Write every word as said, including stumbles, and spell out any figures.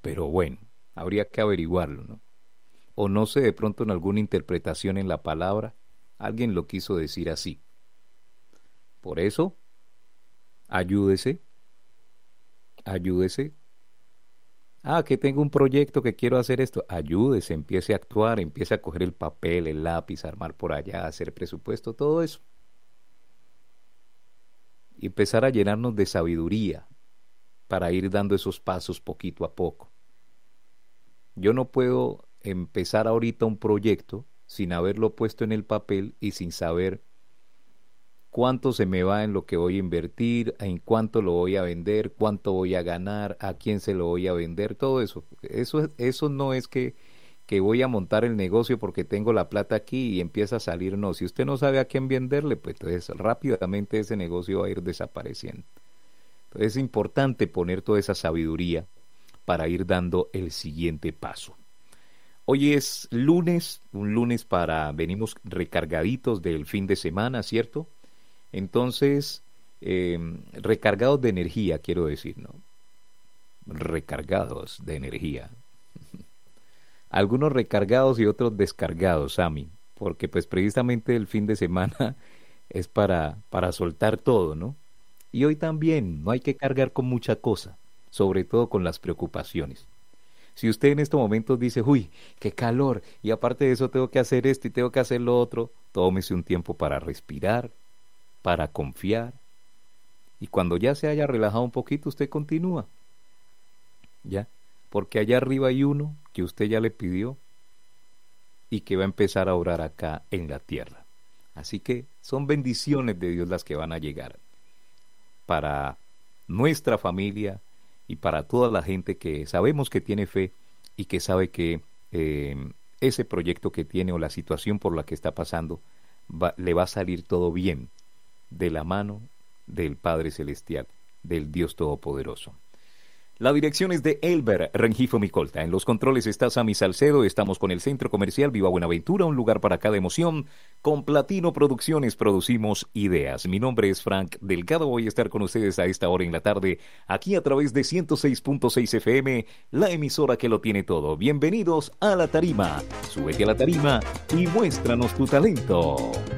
pero bueno, habría que averiguarlo, ¿no? O no sé, de pronto en alguna interpretación en la palabra, alguien lo quiso decir así. Por eso, ayúdese, ayúdese. Ah, que tengo un proyecto que quiero hacer esto. Ayúdese, empiece a actuar, empiece a coger el papel, el lápiz, a armar por allá, hacer presupuesto, todo eso. Y empezar a llenarnos de sabiduría para ir dando esos pasos poquito a poco. Yo no puedo empezar ahorita un proyecto sin haberlo puesto en el papel y sin saber cuánto se me va en lo que voy a invertir, en cuánto lo voy a vender, cuánto voy a ganar, a quién se lo voy a vender, todo eso. Eso, eso no es que, que voy a montar el negocio porque tengo la plata aquí y empieza a salir, no. Si usted no sabe a quién venderle, pues entonces rápidamente ese negocio va a ir desapareciendo. Entonces es importante poner toda esa sabiduría para ir dando el siguiente paso. Hoy es lunes, un lunes para, venimos recargaditos del fin de semana, ¿cierto? Entonces, eh, recargados de energía, quiero decir, ¿no? Recargados de energía. Algunos recargados y otros descargados, Sammy, porque pues precisamente el fin de semana es para, para soltar todo, ¿no? Y hoy también no hay que cargar con mucha cosa, sobre todo con las preocupaciones. Si usted en estos momentos dice, uy, qué calor, y aparte de eso tengo que hacer esto y tengo que hacer lo otro, tómese un tiempo para respirar, para confiar, y cuando ya se haya relajado un poquito, usted continúa, ¿ya? Porque allá arriba hay uno que usted ya le pidió y que va a empezar a orar acá en la tierra. Así que son bendiciones de Dios las que van a llegar para nuestra familia y para toda la gente que sabemos que tiene fe y que sabe que eh, ese proyecto que tiene o la situación por la que está pasando va, le va a salir todo bien de la mano del Padre Celestial, del Dios Todopoderoso. La dirección es de Elber Rengifo Micolta. En los controles está Sammy Salcedo. Estamos con el Centro Comercial Viva Buenaventura, un lugar para cada emoción. Con Platino Producciones producimos ideas. Mi nombre es Frank Delgado. Voy a estar con ustedes a esta hora en la tarde, aquí a través de ciento seis punto seis F M, la emisora que lo tiene todo. Bienvenidos a La Tarima. Súbete a la tarima y muéstranos tu talento.